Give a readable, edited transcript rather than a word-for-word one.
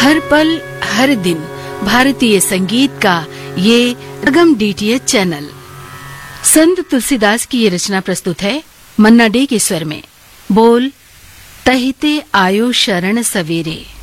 हर पल हर दिन भारतीय संगीत का ये अगम DTH चैनल। संत तुलसीदास की ये रचना प्रस्तुत है मन्ना डे के स्वर में। बोल तहिते आयो शरण सवेरे।